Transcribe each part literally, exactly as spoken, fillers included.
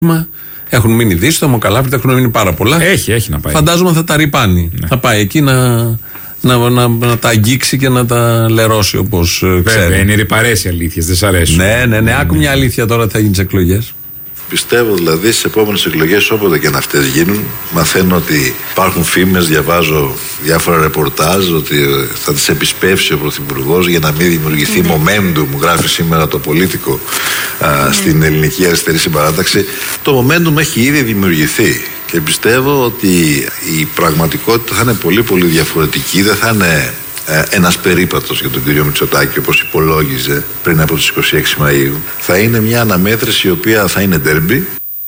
Έχουν μείνει δίστομο, καλάβρητα, έχουν μείνει πάρα πολλά. Έχει, έχει να πάει. Φαντάζομαι θα τα ρυπάνει. Ναι. Θα πάει εκεί να, να, να, να τα αγγίξει και να τα λερώσει όπως ξέρει. Βέβαια, είναι ρυπαρές οι αλήθειες, δεν σ' αρέσουν. Ναι, ναι, ναι. Άκου μια αλήθεια τώρα ότι θα γίνει τις εκλογές. Πιστεύω δηλαδή στις επόμενες εκλογές, όποτε και αν αυτές γίνουν, μαθαίνω ότι υπάρχουν φήμες, διαβάζω διάφορα ρεπορτάζ ότι θα τις επισπεύσει ο Πρωθυπουργός για να μην δημιουργηθεί mm. momentum, γράφει σήμερα το Πολίτικο α, mm. στην ελληνική αριστερή συμπαράταξη. Το momentum έχει ήδη δημιουργηθεί και πιστεύω ότι η πραγματικότητα θα είναι πολύ πολύ διαφορετική, δεν θα είναι ένας περίπατος για τον κύριο Μητσοτάκη όπως υπολόγιζε πριν από τις είκοσι έξι Μαΐου. Θα είναι μια αναμέτρηση η οποία θα είναι ντέρμπι.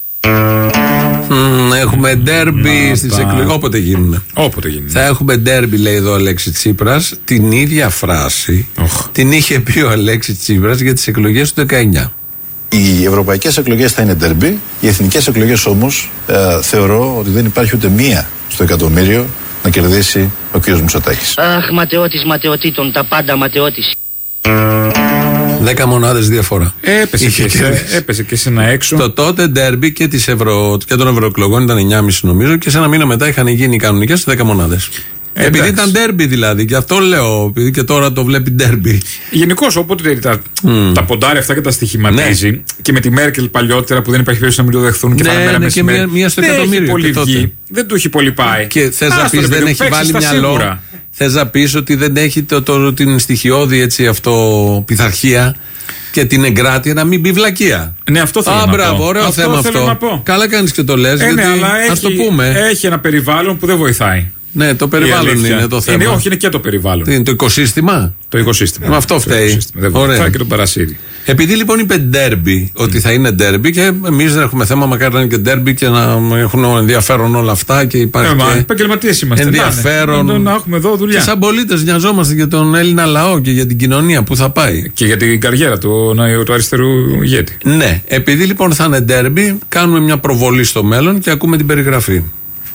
Mm, έχουμε ντέρμπι στις εκλογές. Όποτε γίνουν. Όποτε γίνουν. Θα έχουμε ντέρμπι, λέει εδώ ο Αλέξης Τσίπρας. Την ίδια φράση oh. την είχε πει ο Αλέξης Τσίπρας για τις εκλογές του δεκαεννιά. Οι ευρωπαϊκές εκλογές θα είναι ντέρμπι. Οι εθνικές εκλογές όμως ε, θεωρώ ότι δεν υπάρχει ούτε μία στο εκατομμύριο να κερδίσει ο κύριος Μητσοτάκης. Αχ, ματαιώτης ματαιωτήτων, τα πάντα ματαιώτης. Δέκα μονάδες διαφορά. Έπεσε και, σε, έπεσε και σε ένα έξω. Στο τότε ντέρμπι και, ευρω... και των ευρωεκλογών ήταν εννιά κόμμα πέντε νομίζω και σε ένα μήνα μετά είχαν γίνει οι κανονικές σε δέκα μονάδες. Ε, επειδή ήταν ντέρμπι δηλαδή, και αυτό λέω, επειδή και τώρα το βλέπει ντέρμπι. Γενικώς, όποτε τα, mm. τα ποντάρει αυτά και τα στοιχηματίζει, ναι. και με τη Μέρκελ παλιότερα που δεν υπάρχει περίπτωση να μην το δεχθούν και ναι, πάνε μέρα ναι, μεσημέρι. Και μία, μία στο εκατομμύριο. Δεν του έχει πολύ πάει. Και θες να πεις δεν έχει βάλει μυαλό. Θες να πεις ότι δεν έχει το, το, την στοιχειώδη έτσι αυτό πειθαρχία και την εγκράτεια να μην μπει βλακεία. Ναι, αυτό θέλω Α, να μπράβο, πω. ωραίο αυτό θέμα αυτό. Καλά κάνεις και το λες. Ε, γιατί, ναι, αλλά ας έχει, το πούμε. Έχει ένα περιβάλλον που δεν βοηθάει. Ναι, το περιβάλλον είναι το θέμα. Είναι, όχι, είναι και το περιβάλλον. Τι είναι το οικοσύστημα. Το οικοσύστημα. Με αυτό φταίει. Δεν βοηθάει και τον παρασύρει. Επειδή λοιπόν είπε ντέρμπι, ότι mm. θα είναι ντέρμπι και εμείς δεν έχουμε θέμα, μακάρι να είναι και ντέρμπι και να έχουν ενδιαφέρον όλα αυτά και υπάρχει. Ε, μα, επαγγελματίες είμαστε. Ενδιαφέρον. Να, να, να έχουμε εδώ δουλειά. Και σαν πολίτες νοιαζόμαστε για τον Έλληνα λαό και για την κοινωνία που θα πάει. Και για την καριέρα του, του αριστερού ηγέτη. Ναι. Επειδή λοιπόν θα είναι ντέρμπι, κάνουμε μια προβολή στο μέλλον και ακούμε την περιγραφή.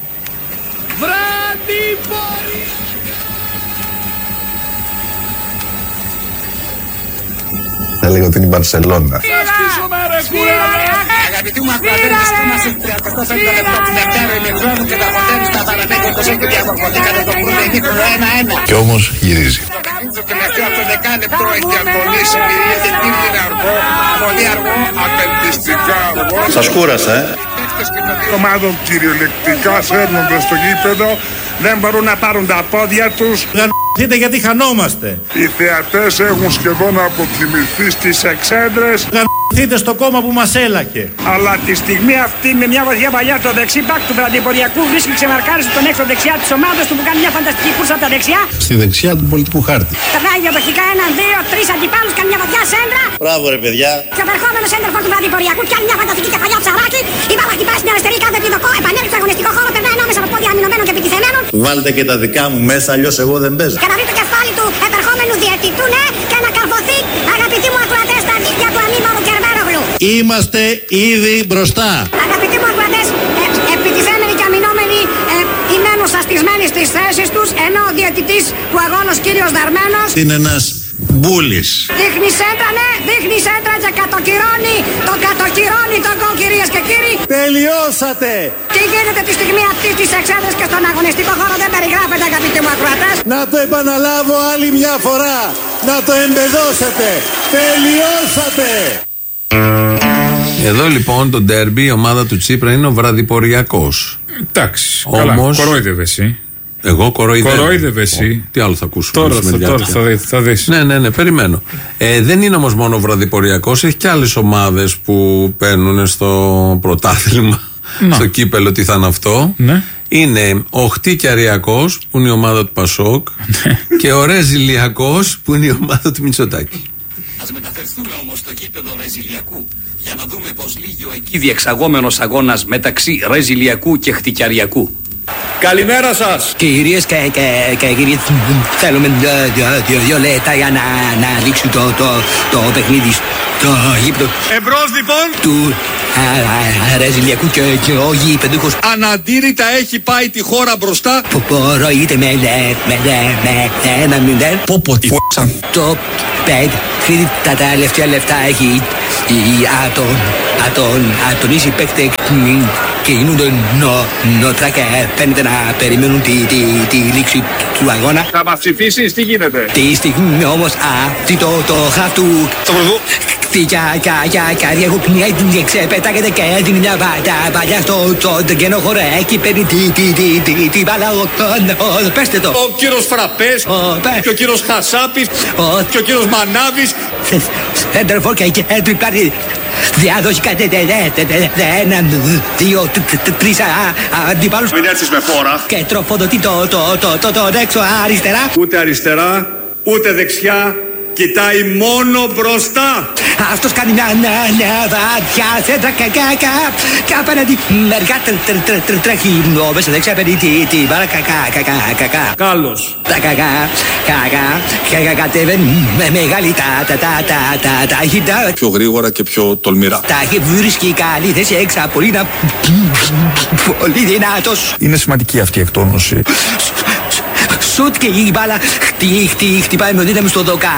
Θα λέγω ότι είναι η Μπαρσελόνα. Αγαπητοί μου ακροατές, βρισκόμαστε στο τριάντα πέντε λεπτό του δευτέρου ημιχρόνου και τα αποτέλεσμα παραμένουν και διαμορφωθήκανε το πρώτο ημίχρονο ένα ένα. Και όμως γυρίζει. Το τελευταίο αυτό δεκάλεπτο έχει διαβολήσει, μυρίζει την αργό, πολύ αργό, απελπιστικά αργό. Σας κούρασα, ε. Ομάδων κυριολεκτικά σέρνονται στο γήπεδο, δεν μπορούν να πάρουν τα πόδια τους. Γαμ***τε γιατί χανόμαστε. Οι θεατές έχουν σχεδόν αποκοιμηθεί στις εξέδρες. Γαμ***τε στο κόμμα που μας έλακε. Αλλά τη στιγμή αυτή με μια βαδιά παλιά το δεξί μπακ του βραδιποριακού βρίσκει ξεμαρκάρισε τον έξω δεξιά της ομάδας του που κάνει μια φανταστική κούρσα από τα δεξιά. Στη δεξιά του πολιτικού χάρτη. Περνάει διαδοχικά έναν, δύο, τρεις αντιπάλους, κάνει μια βαδιά σέντρα. Μπράβο ρε παιδιά. Και ο περχόμενος σέντρεφορ του βραδιποριακού κάνει μια φανταστική κεφαλιά ψαράκι. Η μπάλα χτυπάει στην αριστερή κάθε επιδοκό, επανέλθει στο αγωνιστικό χώρο, περνάει ανάμεσα από πόδια αμυνωμένων και επιτιθεμένων. Βάλτε και τα δικά μου μέσα, αλλιώς εγώ δεν παίζω. Και να δει το κεφάλι του επερχόμενου διαιτητού, ναι, και να καρφωθεί, αγαπητοί μου ακροατές, στα δίχτυα του αμήμαρου Κερβέρογλου. Είμαστε ήδη μπροστά. Αγαπητοί μου ακροατές, ε, επιτιθέμενοι και αμυνόμενοι ε, ημένουν σαστισμένοι στις θέσεις τους, ενώ ο διαιτητής του αγώνος κύριος Δαρμένος είναι ένας μπούλης. Δείχνει σέντρα, ναι, δείχνει σέντρα και κατοκυρώνει, το κατοκυρώνει τον γκολ, κυρίες και κύριοι. Τελειώσατε. Τι γίνεται τη στιγμή αυτή της εξέδρας και στον αγωνιστικό χώρο δεν περιγράφεται, αγαπητοί μου ακροατές. Να το επαναλάβω άλλη μια φορά. Να το εμπεδώσετε. Τελειώσατε. Εδώ λοιπόν το ντέρμπι, η ομάδα του Τσίπρα είναι ο βραδιποριακός. Εντάξει, όμως κορόιδευε εσύ. Εγώ κοροϊδεύω. Κοροϊδεύε εσύ. Τι άλλο θα ακούσουμε. Τώρα, θα, τώρα θα, δει, θα δεις. Ναι, ναι, ναι, περιμένω. Ε, δεν είναι όμως μόνο βραδιποριακός, έχει και άλλες ομάδες που παίρνουν στο πρωτάθλημα, να. στο κύπελο, τι θα είναι αυτό. Ναι. Είναι ο Χτίκιαριακός που είναι η ομάδα του Πασόκ και ο Ρεζιλιακός που είναι η ομάδα του Μητσοτάκη. Ας μεταφερθούμε όμως στο κήπεδο Ρεζιλιακού για να δούμε πως λύγει ο εκεί διεξαγόμενος αγώνας μεταξύ Ρεζιλιακού και Χτικιαριακού. Καλημέρα σας. Κυρίες και, και, και κύριοι, θέλουμε δύο λεπτά για να, να δείξουμε το, το, το παιχνίδι στο γήπεδο. Εμπρός λοιπόν. Του Ρεζιλιακού και, και ο γήπεδούχος. Αναντήρητα έχει πάει τη χώρα μπροστά. Προηγείται με ένα μηδέν. Πω πω τι φ***σαν. Το πέντε, τα τελευταία λεφτά έχει η Άτον. ατονίσει παίκτε και γίνονται νοτράκια. Φαίνεται να περιμένουν τη, τη, τη λήξη του αγώνα. Θα μας ψηφίσεις, τι γίνεται? Τη στιγμή όμως αυτή το, το χαφ του Καριέχου πνιέται, ξεπετάγεται και έδινε μια παλιά στο κενό χώρο. Εκεί παίρνει την μπάλα. Πέστε το. Ο κύριος Φραπές και ο κύριος Χασάπης και ο κύριος Μανάβης. Σέντερφορ και τριπλάρι. Διάδοση κάτι ένα, δύο, τρεις αντιπάλους. Μην έρθεις με φόρα. Και τροφοδοτεί τον έξω αριστερά. Ούτε αριστερά, ούτε δεξιά. Κοιτάει μόνο μπροστά. Αυτός κάνει μια βαθιά σέντρα και απέναντι μερικά τρέχει μέσα δεξιά παίρνει την μπάλα κακά. Κάλλος. Τα κακά, κακά, κατεβαίνει με μεγάλη ταχύτητα. Πιο γρήγορα και πιο τολμηρά. Τα βρίσκει καλή θέση έξω πολύ πολύ δυνατός. Είναι σημαντική αυτή η εκτόνωση. Σουτ και η μπάλα χτυπάει με δύναμη στο δοκά.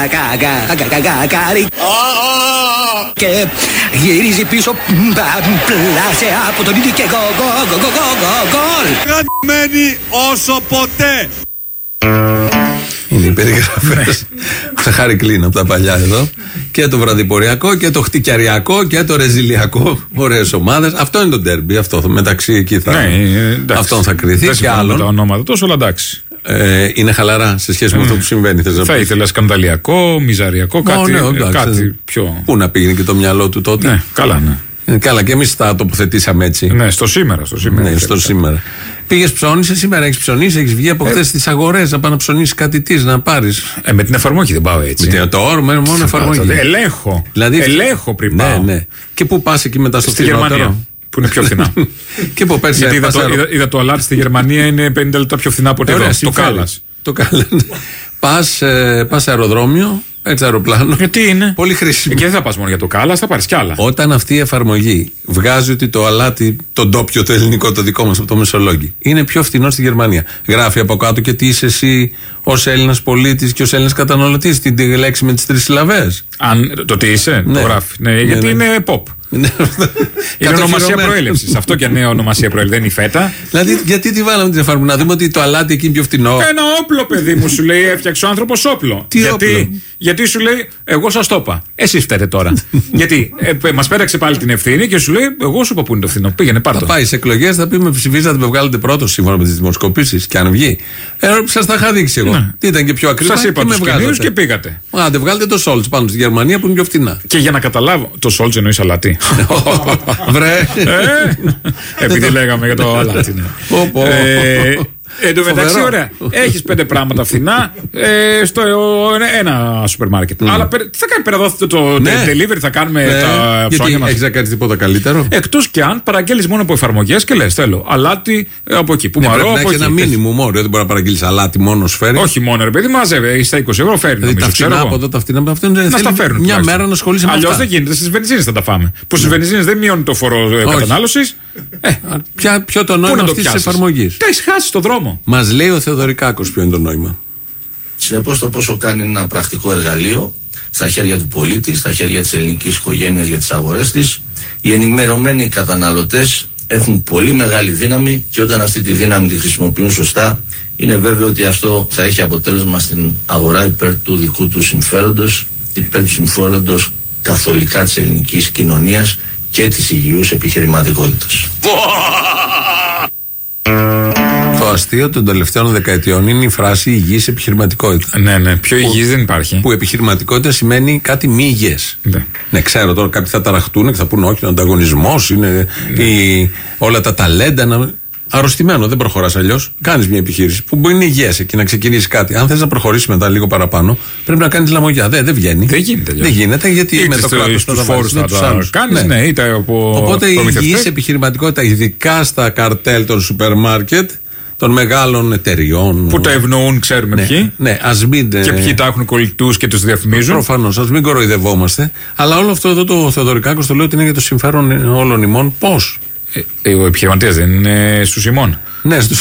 Και γυρίζει πίσω πλάσε από τον ίδιο και γκολ. Γαμμένη όσο ποτέ. Είναι οι περιγραφές σε Χάρη Κλίν από τα παλιά εδώ. Και το βραδιποριακό και το χτυκιαριακό και το ρεζιλιακό. Ωραίες ομάδες. Αυτό είναι το ντέρμπι. Αυτό μεταξύ εκεί θα. Ναι, αυτόν θα κρυθεί. Δεν και άλλον. Τα ονόματα τόσο, αλλά εντάξει. Ε, είναι χαλαρά σε σχέση με mm. αυτό που συμβαίνει. Θες θα ήθελα σκανδαλιακό, μιζαριακό, κάτι, oh, ναι, εντάξει, κάτι πιο. Πού να πήγαινε και το μυαλό του τότε. Ναι, καλά, ναι. Ε, καλά, και εμείς τα τοποθετήσαμε έτσι. Ναι, στο σήμερα. Στο σήμερα, ναι, στο σήμερα. Πήγες ψώνισε σήμερα, έχεις ψωνίσει, έχεις βγει από ε, χθες στις αγορές να πάει να ψωνίσεις κάτι τι, να πάρεις. Ε, με την εφαρμογή δεν πάω έτσι. Με το όρο, μόνο εφαρμογή. Ελέγχω. Δηλαδή, ελέγχω πριν ναι, πάω. Ναι. Και πού πας εκεί μετά στο Γερμανία. Που είναι πιο φθηνά. Και που πέρσι. Γιατί είδα, το, είδα, είδα το αλάτι στη Γερμανία είναι πενήντα λεπτά πιο φθηνά από ό,τι εδώ. Το Κάλλας. Το Κάλλας. Πας ε, αεροδρόμιο, έτσι αεροπλάνο. Γιατί είναι. Πολύ χρήσιμο. Και δεν θα πας μόνο για το Κάλλας, θα πάρεις κι άλλα. Όταν αυτή η εφαρμογή βγάζει ότι το αλάτι, το ντόπιο, το ελληνικό, το δικό μας από το Μεσολόγγι, είναι πιο φθηνό στη Γερμανία. Γράφει από κάτω και τι είσαι εσύ ως Έλληνας πολίτης και ως Έλληνας καταναλωτής, την λέξη με τις τρεις συλλαβές. Αν το τι είσαι, ναι. Το γράφει. Ναι, ναι, γιατί ναι. Είναι pop. Είναι ονομασία προέλευσης. Αυτό και είναι ονομασία προέλευσης, δεν είναι η φέτα. Δηλαδή, γιατί τη βάλαμε την εφαρμογή, να δούμε ότι το αλάτι εκεί είναι πιο φθηνό. Ένα όπλο, παιδί μου, σου λέει, έφτιαξε ο άνθρωπος όπλο. Τι γιατί, όπλο? Γιατί σου λέει, εγώ σας το είπα. Εσείς φταίτε τώρα. Γιατί ε, μας πέταξε πάλι την ευθύνη και σου λέει, εγώ σου είπα που είναι το φθηνό. Πήγαινε πάρ' το. Θα πάει σε εκλογές, θα πει με ψηφίσατε, με βγάλετε πρώτο σύμφωνα με τις δημοσκοπήσεις. Και αν βγει. Ε, σας τα είχα δείξει εγώ. Ναι. Τι ήταν και πιο ακριβά. Σας είπα τους κοινούς και πήγατε. Άντε, βγάλετε το Σόλτς πάνω στη Γερμανία που είναι πιο φθηνά. Και για να καταλάβω, το Σόλτς εννοεί αλάτι. Βρε. Επειδή λέγαμε για το αλάτι. Εν τω μεταξύ, ωραία. Έχεις πέντε πράγματα φθηνά ε, στο ένα σούπερ μάρκετ. Mm. Αλλά τι θα κάνει πέρα εδώ το ναι. delivery, θα κάνουμε ναι. τα ψώνια μας. Έχεις να κάνεις τίποτα καλύτερο. Εκτός και αν παραγγέλεις μόνο από εφαρμογές και λες θέλω αλάτι από εκεί. Που ναι, μαρώ, πρέπει να έχει ένα μήνυμο όριο. Δεν μπορεί να παραγγείλεις αλάτι μόνο φέρει. Όχι μόνο ρε παιδί, μαζεύει. Έχεις τα είκοσι ευρώ φέρει. Δηλαδή, τα φτηνά από εδώ, τα φτηνά από αυτό. Να τα φέρουν. Μια μέρα να ασχολείσαι με αυτά. Αλλιώς δεν γίνεται. Στις βενζίνες θα τα φάμε. Που στις βενζίνες δεν μειώνει το φόρο κατανάλωσης. Ποιο το νόημα αυτής της εφαρμογής. Τα έχεις χάσει στον δρόμο. Μας λέει ο Θεοδωρικάκος ποιο είναι το νόημα. Συνεπώς το πόσο κάνει ένα πρακτικό εργαλείο στα χέρια του πολίτη, στα χέρια της ελληνικής οικογένειας για τις αγορές της. Οι ενημερωμένοι καταναλωτές έχουν πολύ μεγάλη δύναμη και όταν αυτή τη δύναμη τη χρησιμοποιούν σωστά, είναι βέβαιο ότι αυτό θα έχει αποτέλεσμα στην αγορά υπέρ του δικού του συμφέροντος, υπέρ του συμφέροντος καθολικά της ελληνικής κοινωνίας και της υγιούς επιχειρηματικότητας. Το αστείο των τελευταίων δεκαετιών είναι η φράση υγιής επιχειρηματικότητα. Ναι, ναι, πιο υγιής δεν υπάρχει. Που επιχειρηματικότητα σημαίνει κάτι μη υγιές. Ναι. Ναι, ξέρω τώρα κάποιοι θα ταραχτούν και θα πούνε όχι, ο ανταγωνισμός είναι ναι. η, όλα τα ταλέντα. Να... Αρρωστημένο, δεν προχωράς αλλιώς. Κάνεις μια επιχείρηση που μπορεί να είναι υγιές εκεί, να ξεκινήσει κάτι. Αν θες να προχωρήσεις μετά λίγο παραπάνω, πρέπει να κάνεις λαμογιά. Δεν, δεν βγαίνει. Δεν γίνεται. Δεν γίνεται γιατί είτε με το κράτος τους φόρους θα τα κάνεις, ναι, είτε από. Οπότε η υγιής επιχειρηματικότητα, ειδικά στα καρτέλ των σούπερ μάρκετ, των μεγάλων εταιριών. Που τα ευνοούν, ξέρουμε ναι, ποιοι. Ναι, ας μην, και ποιοι τα έχουν κολλητούς και τους διαφημίζουν. Προφανώς, ας μην κοροϊδευόμαστε. Αλλά όλο αυτό εδώ το Θεοδωρικάκος το λέω ότι είναι για το συμφέρον όλων ημών. Πώς? Ε, ο επιχειρηματίας δεν είναι στους ημών. Ναι, στους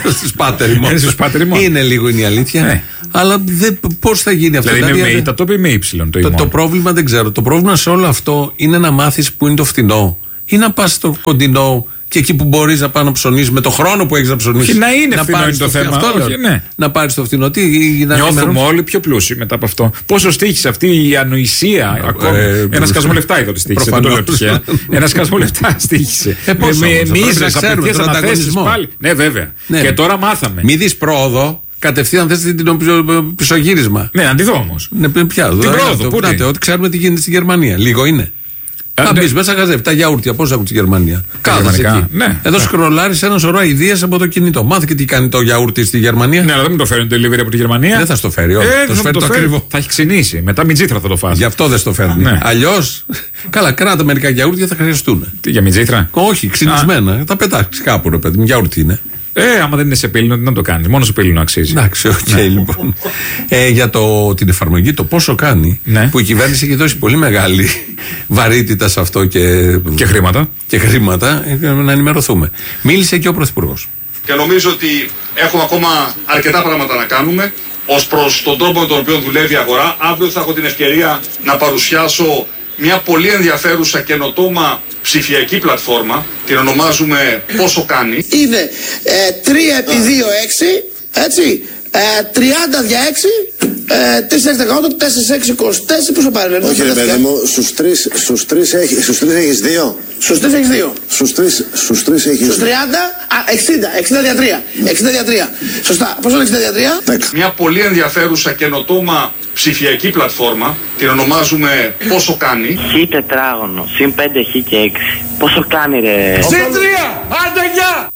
πάτερ. Είναι λίγο είναι η αλήθεια. Ναι. Αλλά πώς θα γίνει αυτό. Δηλαδή, δηλαδή είναι με ήττα το ή με ύψιλον το, το, το πρόβλημα δεν ξέρω. Το πρόβλημα σε όλο αυτό είναι να μάθεις που είναι το φτηνό ή να πας στο κοντινό και εκεί που μπορείς να πάει να ψωνίσεις με το χρόνο που έχεις να ψωνίσεις. Και να είναι να φθηνό είναι το, το θέμα. Αυτό, όχι, ναι. Να πάρεις το φτηνό. Τι, να νιώθουμε όλοι πιο πλούσιοι μετά από αυτό. Πόσο στοίχησε αυτή η ανοησία ε, ακόμη. Ε, Ένα σκασμό λεφτά είδα ότι στοίχησε. Δεν το λέω τυχαία. Ένα σκασμό λεφτά στοίχησε. Με μίζες, απαιτίες, αναθέσεις πάλι. Ναι, βέβαια. Και τώρα μάθαμε. Μη δεις πρόοδο. Κατευθείαν θες την πισωγύρισμα. Ναι, αντιδώ όμως. Ναι, πια. Την πρόοδο. Πού να ότι ξέρουμε τι γίνεται στη Γερμανία. Λίγο είναι. Θα μπει μέσα, γαζεύει τα γιαούρτια. Πώς ακούει τη Γερμανία. Κάθεσαι εκεί. Ναι. Εδώ σκρολάρει ένα σωρό ιδέες από το κινητό. Μάθε και τι κάνει το γιαούρτι στη Γερμανία. Ναι, αλλά δεν μου το φέρνει το delivery από τη Γερμανία. Δεν θα στο φέρει. Όχι. Ε, θα το φέρει το ακριβό. Θα έχει ξυνήσει. Μετά μιτζήθρα θα το φάσει. Γι' αυτό δεν στο φέρνει. Ναι. Αλλιώς, καλά, κράτα μερικά γιαούρτια θα χρειαστούν. Τι για μιτζήθρα. Όχι, ξυνισμένα. Τα πετάξει κάπου ρε παιδί. Γιαούρτι είναι. Ε, άμα δεν είναι σε πύληνο, τι να το κάνει. Μόνο σε πύληνο αξίζει. Εντάξει, οκ, okay, ναι. Λοιπόν. Ε, για το, την εφαρμογή, το πόσο κάνει, ναι. Που η κυβέρνηση έχει δώσει πολύ μεγάλη βαρύτητα σε αυτό και, και χρήματα. Και χρήματα, να ενημερωθούμε. Μίλησε και ο Πρωθυπουργός. Και νομίζω ότι έχουμε ακόμα αρκετά πράγματα να κάνουμε ως προς τον τρόπο με τον οποίο δουλεύει η αγορά. Αύριο θα έχω την ευκαιρία να παρουσιάσω μια πολύ ενδιαφέρουσα καινοτόμα ψηφιακή πλατφόρμα, την ονομάζουμε Πόσο Κάνει. Είναι ε, τρία επί δύο έξι, έτσι, ε, τριάντα δια έξι, ε, τέσσερα δεκαοκτώ, τέσσερα έξι είκοσι τέσσερα, πόσο πάρει λένε. Όχι ρε παιδί μου, στους τρεις, στους τρεις, έχεις, στους τρεις έχεις δύο. Στους τρεις έχεις δύο. Στους τρεις, στους τρεις έχεις στους τριάντα, α, εξήντα, εξήντα δια τρία, εξήντα δια τρία. Σωστά, πόσο είναι εξήντα δια τρία? Μια πολύ ενδιαφέρουσα καινοτόμα ψηφιακή πλατφόρμα, την ονομάζουμε Πόσο Κάνει. Χ τετράγωνο, συν πέντε χ και έξι. Πόσο κάνει ρε? Συν τρία, άντε γεια!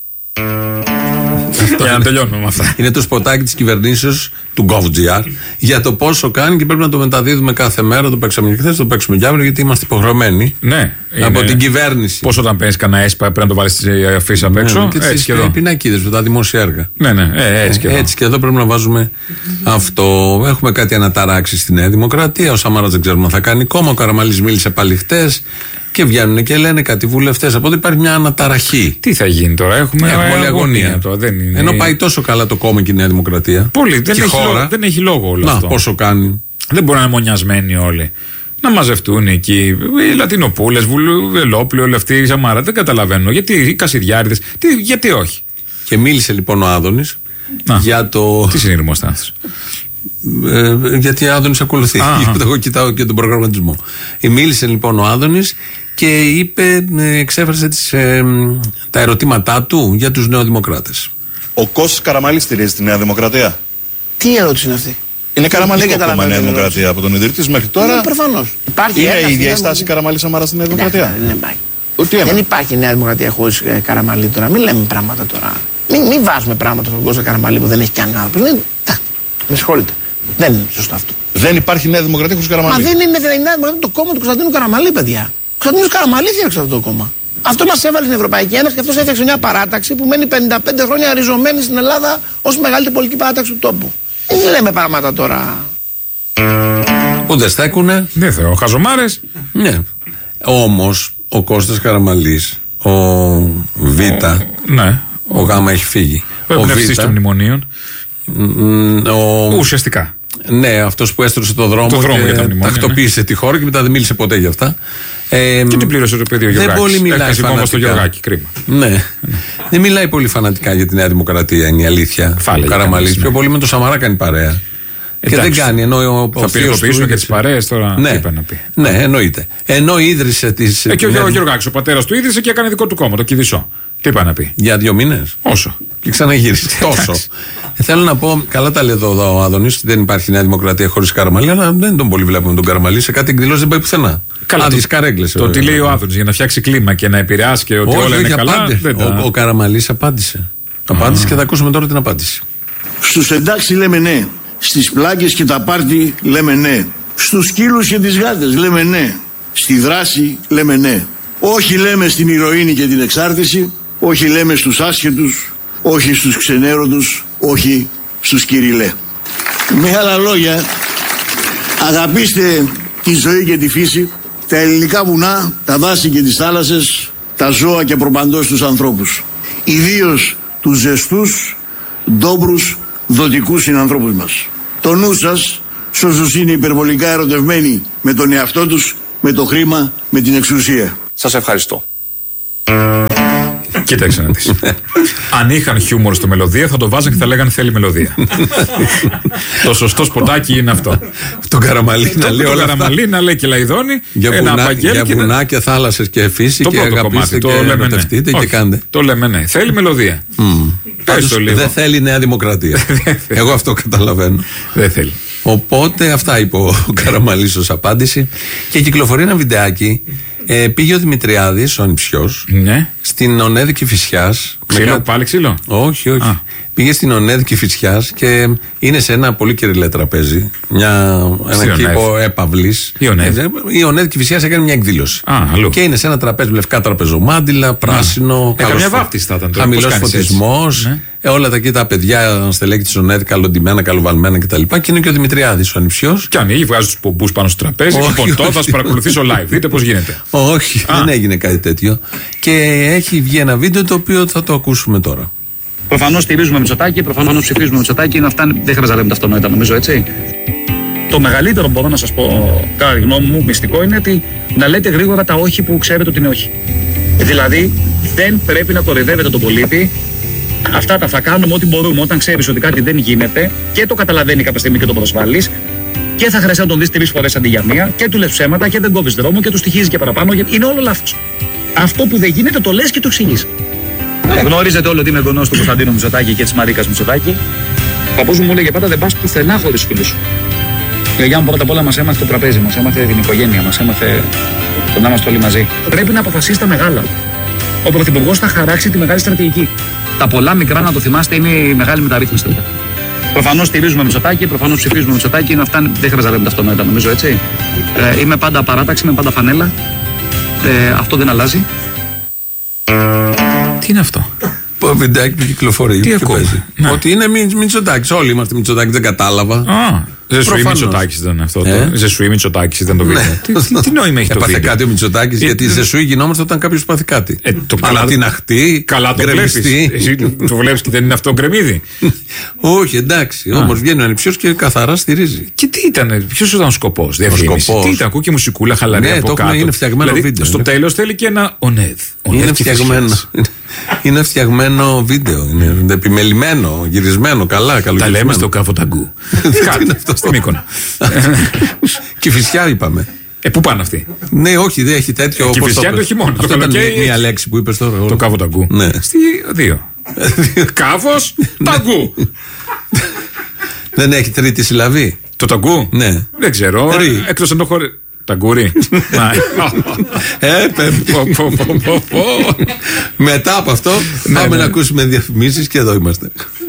Για να τελειώνουμε με αυτά. Είναι το σποτάκι της κυβερνήσεως του GovGR για το πόσο κάνει και πρέπει να το μεταδίδουμε κάθε μέρα. Το παίξαμε και χθες, το παίξουμε και αύριο γιατί είμαστε υποχρεωμένοι. Ναι. Από είναι... την κυβέρνηση. Πώς όταν παίρνει κανένα έσπα πρέπει να το βάλεις στη αφίσα απ' έξω. Ναι, έτσι και εδώ. Πινακίδες με τα δημόσια έργα. Ναι, ναι, ε, έτσι, και εδώ. έτσι και εδώ πρέπει να βάζουμε αυτό. Έχουμε κάτι αναταράξει στη Νέα Δημοκρατία. Ο Σαμάρας δεν ξέρουμε αν θα κάνει κόμμα. Ο Καραμαλής μίλησε πάλι χτες. Και βγαίνουν και λένε κάτι βουλευτές. Από ότι υπάρχει μια αναταραχή. Τι θα γίνει τώρα, έχουμε, έχουμε όλη αγωνία. αγωνία τώρα, δεν είναι... Ενώ πάει τόσο καλά το κόμμα και η Νέα Δημοκρατία. Πολύ, δεν, έχει λόγο, δεν έχει λόγο όλο να, αυτό. Πόσο κάνει. Δεν μπορεί να είναι μονιασμένοι όλοι. Να μαζευτούν εκεί οι Λατινοπούλες, Βελόπουλοι, όλοι αυτοί οι Σαμάρα. Δεν καταλαβαίνω. Γιατί οι Κασιδιάριδες, τι, γιατί όχι. Και μίλησε λοιπόν ο Άδωνης για το. Τι συνειρμός ήταν αυτός? Ε, γιατί ο Άδωνης ακολουθεί. Εγώ κοιτάω και τον προγραμματισμό. Ε, μίλησε λοιπόν ο Άδωνης και είπε, εξέφρασε τις, ε, τα ερωτήματά του για τους νεοδημοκράτες. Ο Κώστας Καραμαλής στηρίζει τη Νέα Δημοκρατία. Τι ερώτηση είναι αυτή? Είναι Καραμαλικό κόμμα η Νέα Δημοκρατία από τον ιδρυτή μέχρι τώρα. Προφανώς. Είναι η ίδια η στάση Καραμαλή Σαμάρα στη Νέα Δημοκρατία. Δεν υπάρχει. Δεν υπάρχει Νέα Δημοκρατία χωρίς ε, Καραμαλή τώρα. Μην λέμε πράγματα τώρα. Μην, μην βάζουμε πράγματα στον Κώστα Καραμαλή που δεν έχει κανένα άνθρωπο. Με συγχωρείτε. Δεν είναι σωστό αυτό. Δεν υπάρχει Νέα Δημοκρατία χωρίς Καραμαλή. Μα δεν είναι η Νέα Δημοκρατία το κόμμα του Κωνσταντίνου Καραμαλή, παιδιά. Ο Κωνσταντίνος Καραμαλή έφτιαξε αυτό το κόμμα. Αυτό μας έβαλε στην Ευρωπαϊκή Ένωση και αυτό έφτιαξε μια παράταξη που μένει πενήντα πέντε χρόνια ριζωμένη στην Ελλάδα ως μεγαλύτερη πολιτική παράταξη του τόπου. Δεν λέμε πράγματα τώρα. Που δεν στέκουνε. Δεν θέλω. Χαζομάρες. Ναι. Όμως ο Κώστας Καραμαλής, ο Β, ο, ναι. ο Γ έχει φύγει. Ο εμπνευστής των μνημονίων. Ο... Ουσιαστικά. Ναι, αυτός που έστρωσε το δρόμο, το δρόμο και μνημόνια, τακτοποίησε ναι. τη χώρα και μετά δεν μίλησε ποτέ γι' αυτά. Ε, και την πλήρωσε το παιδί ο Γεωργάκης. Δεν πολύ μιλάει φανατικά. Στο Γεωργάκη, κρίμα. Ναι. Δεν μιλάει πολύ φανατικά για τη Νέα Δημοκρατία, είναι η αλήθεια. Φάλε, ο Καραμαλής. Ναι. Πιο πολύ με το Σαμαρά κάνει παρέα. Εντάξει. Και δεν κάνει. Ενώ ο, θα πυρηνοποιήσουμε και τις παρέες τώρα. Ναι, είπα να πει. Ναι, εννοείται. Ενώ ίδρυσε τις. Ε, και ο Γεωργάκης, ο πατέρας του ίδρυσε και έκανε δικό του κόμμα, το Κηδισό. Τι είπα να πει. Για δύο μήνες. Όσο. Και ξαναγύρισε. Τόσο. Ε, θέλω να πω, καλά τα λέει εδώ ο Άδωνης, δεν υπάρχει Νέα Δημοκρατία χωρίς Καραμαλή, αλλά δεν τον πολύ βλέπουμε τον Καραμαλή. Σε κάτι εκδηλώσεις δεν πάει πουθενά. Καλά, Άδειες καρέγκλες. Το τι λέει ο Άδωνης για να φτιάξει κλίμα και να επηρεάσει και ότι όχι, όλα όχι, είναι καλά. Δεν τα... Ο, ο Καραμαλής απάντησε. Απάντησε και θα ακούσουμε τώρα την απάντηση. Στους εντάξει λέμε ναι. Στις πλάκες και τα πάρτι λέμε ναι. Στους σκύλους και τις γάτες λέμε ναι. Στη δράση λέμε ναι. Όχι λέμε στην ηρωίνη και την εξάρτηση. Όχι λέμε στους άσχετους. Όχι στους ξενέρωτους. Όχι στους κυριλέ. Με άλλα λόγια, αγαπήστε τη ζωή και τη φύση, τα ελληνικά βουνά, τα δάση και τις θάλασσες, τα ζώα και προπαντός τους ανθρώπους. Ιδίως τους ζεστούς, ντόπρους, δοτικούς συνανθρώπους μας. Το νου σας σ' όσους είναι υπερβολικά ερωτευμένοι με τον εαυτό τους, με το χρήμα, με την εξουσία. Σας ευχαριστώ. Κοίταξε να δεις. Αν είχαν χιούμορ στο μελωδία θα το βάζαν και θα λέγανε θέλει μελωδία. Το σωστό σποτάκι είναι αυτό. Τον Καραμαλή να λέει όλα αυτά. να λέει και Λαϊδόνη. Για βουνάκια, θάλασσες και φύση και αγαπήστε και ερωτευτείτε και κάντε. Το λέμε ναι. Θέλει μελωδία. Δεν θέλει Νέα Δημοκρατία. Εγώ αυτό καταλαβαίνω. Δεν θέλει. Οπότε αυτά είπε ο Καραμαλής ως απάντηση. Και κυκλοφορεί ένα βιντεάκι. Ε, πήγε ο Δημητριάδης, ο ανιψιός, ναι. στην Ονέδη Κηφισιάς. Ξύλο, με... πάλι ξύλο. Όχι, όχι. Α. Πήγε στην Ονέδη Κηφισιάς και είναι σε ένα πολύ κυριλέ τραπέζι. Μια, ένα κήπο έπαυλης. Η Ονέδη. Η Ονέδη Κηφισιάς έκανε μια εκδήλωση. Α, και είναι σε ένα τραπέζι με λευκά τραπεζομάντιλα, πράσινο. Ε, καμιά βάφτιση θα ήταν. Χαμηλός φωτισμός. Ναι. Ε, όλα τα εκεί τα παιδιά, στελέχη της Ονέδη, καλοντημένα, καλοβαλμένα κτλ. Και είναι και ο Δημητριάδης, ο ανιψιός. Και ανοίγει, βγάζει τους πομπούς πάνω στο τραπέζι. Λοιπόν, τώρα θα σου παρακολουθήσω live. Δείτε πώς γίνεται. Όχι, δεν έγινε κάτι τέτοιο. Και έχει βγει ένα βίντεο το οποίο θα το ακούσουμε τώρα. Προφανώς στηρίζουμε Μητσοτάκη, προφανώς ψηφίζουμε Μητσοτάκη. Είναι αυτά, δεν χρειάζεται να λέμε τα αυτονόητα, νομίζω, έτσι. Το μεγαλύτερο, μπορώ να σας πω, κατά τη γνώμη μου, μυστικό είναι ότι να λέτε γρήγορα τα όχι που ξέρετε ότι είναι όχι. Δηλαδή, δεν πρέπει να κοροϊδεύετε τον πολίτη. Αυτά τα θα κάνουμε ό,τι μπορούμε όταν ξέρεις ότι κάτι δεν γίνεται και το καταλαβαίνει κάποια στιγμή και το προσβάλλεις. Και θα χρειαστεί να τον δεις τρεις φορές αντί για μία και του λες ψέματα και δεν κόβεις δρόμο και του στοιχίζεις και παραπάνω. Είναι όλο λάθος. Αυτό που δεν γίνεται το λες και το εξηγείς. Γνωρίζετε όλοι ότι είμαι γονός του Κωνσταντίνου Μητσοτάκη και της Μαρίκας Μητσοτάκη. Ο παππούς μου μου έλεγε πάντα δεν πας πουθενά χωρίς φίλους σου. Η γιαγιά μου πρώτα απ' όλα μας έμαθε το τραπέζι, μας έμαθε την οικογένεια, μας έμαθε το να είμαστε όλοι μαζί. Πρέπει να αποφασίσει τα μεγάλα. Ο Πρωθυπουργός θα χαράξει τη μεγάλη στρατηγική. Τα πολλά μικρά, να το θυμάστε, είναι η μεγάλη μεταρρύθμιση. Προφανώς στηρίζουμε Μητσοτάκη, προφανώς ψηφίζουμε Μητσοτάκη. Είναι αυτά, δεν χρειάζεται να λέμε τα αυτονόητα, νομίζω, έτσι. Ε, είμαι πάντα παράταξη, είμαι πάντα φανέλα. Ε, αυτό δεν αλλάζει. Τι είναι αυτό? Το βιντεάκι που κυκλοφορεί. Τι ακούει? Ότι είναι Μητσοτάκης. Όλοι είμαστε Μητσοτάκης, δεν κατάλαβα. Α, Ζεσουή Μητσοτάκης ήταν αυτό. Ε? Το. Ζεσουή Μητσοτάκης ήταν το βίντεο. τι, τι, τι νόημα έχει το βίντεο? Έπαθε κάτι ο Μητσοτάκης, ε, γιατί η Ζεσουή γινόμαστε όταν κάποιος πάθει κάτι. Ε, το καλά την αχτή, καλά το βλέπεις. Εσύ το βλέπεις και δεν είναι αυτό γκρεμίδι. Όχι, εντάξει. Όμως βγαίνει ο ανιψιός και καθαρά στηρίζει. Και τι ήταν, ποιος ήταν ο σκοπός? Διαφήμιση. Τι ήταν, ακούω και μουσικούλα χαλαρή από κάτω. Είναι φτιαγμένο βίντεο. Στο τέλος θέλει και ένα ονέδ. Είναι φτιαγμένο. Είναι φτιαγμένο βίντεο. Είναι επιμελημένο, γυρισμένο καλά. Τα λέμε στο Κάφο Ταγκού. Κάτι είναι αυτό στο Μύκονο. Κηφισιά είπαμε. Ε, πού πάνε αυτοί? Ναι, όχι, δεν έχει τέτοιο. Κηφισιά είναι το χειμώνα. Αυτό ήταν μία λέξη που είπες τώρα. Το Κάφο Ταγκού. Ναι. Στη δύο. Κάφος Ταγκού. Δεν έχει τρίτη συλλαβή. Το Ταγκού? Ναι. Δεν ξέρω. Εκτός αν το χωρί. Ταγκούρι. Ε, μετά από αυτό πάμε να ακούσουμε διαφημίσεις και εδώ είμαστε.